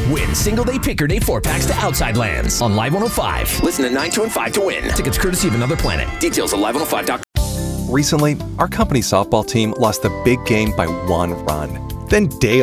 Win single-day Picker Day 4-packs to Outside Lands on Live 105. Listen to 9, 2, and 5 to win. Tickets courtesy of Another Planet. Details at live105.com. Recently, our company softball team lost the big game by 1 run. Then Dale